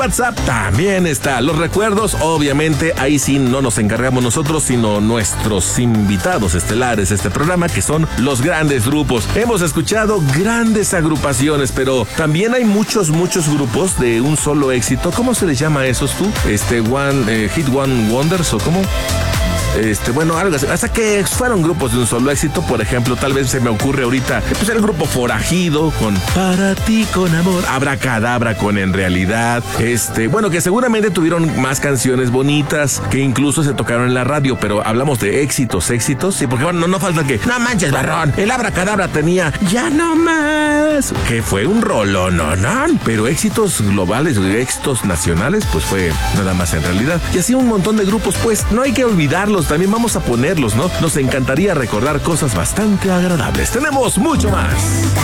WhatsApp también está. Los recuerdos, obviamente, ahí sí no nos encargamos nosotros, sino nuestros invitados estelares de este programa, que son los grandes grupos. Hemos escuchado grandes agrupaciones, pero también hay muchos grupos de un solo éxito. ¿Cómo se les llama a esos tú? Hit One Wonders, ¿o cómo? Bueno, algo así. Hasta que fueron grupos de un solo éxito. Por ejemplo, tal vez se me ocurre ahorita, pues el grupo Forajido con Para ti con amor, Abracadabra con En realidad. Bueno, que seguramente tuvieron más canciones bonitas que incluso se tocaron en la radio, pero hablamos de éxitos, sí, porque bueno, no falta que, no manches, Barrón, el Abracadabra tenía Ya no más, que fue un rolón, no, pero éxitos globales, éxitos nacionales, pues fue nada más En realidad. Y así un montón de grupos, pues no hay que olvidarlos, también vamos a ponerlos, ¿no? Nos encantaría recordar cosas bastante agradables. Tenemos mucho más.